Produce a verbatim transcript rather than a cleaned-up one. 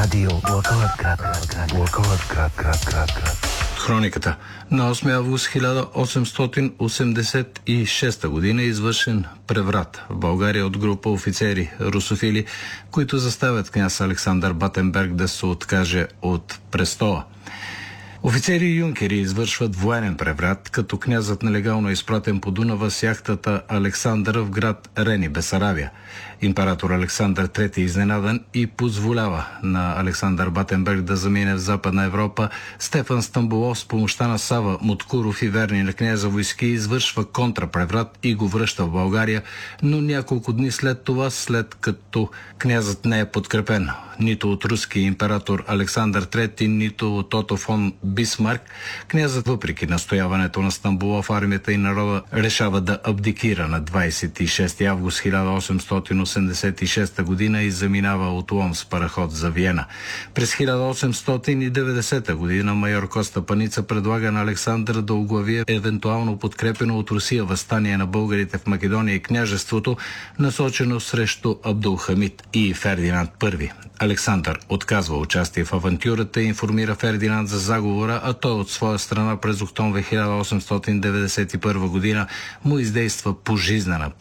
Радио Благоевград, Благоевград, град, град, град. Хрониката. На осми август хиляда осемстотин осемдесет и шеста година е извършен преврат в България от група офицери русофили, които заставят княз Александър Батенберг да се откаже от престола. Офицери и юнкери извършват военен преврат, като князът нелегално е изпратен по Дунава с яхтата Александър в град Рени, Бесарабия. Император Александър трети е изненадан и позволява на Александър Батенберг да замине в Западна Европа. Стефан Стамболов с помощта на Сава Муткуров и верни на княза войски извършва контрапреврат и го връща в България, но няколко дни след това, след като князът не е подкрепен нито от руския император Александър трети, нито от Ото фон Бисмарк, князът, въпреки настояването на Стамболов, армията и народа, решава да абдикира на двадесет и шести август хиляда осемстотин осемдесет и шеста година и заминава от Лом с параход за Виена. През хиляда осемстотин деветдесета година майор Коста Паница предлага на Александър да оглави евентуално подкрепено от Русия въстание на българите в Македония и княжеството, насочено срещу Абдулхамид и Фердинанд първи. Александър отказва участие в авантюрата и информира Фердинанд за заговора, а той от своя страна през октомври хиляда осемстотин деветдесет и първа година му издейства пожизнена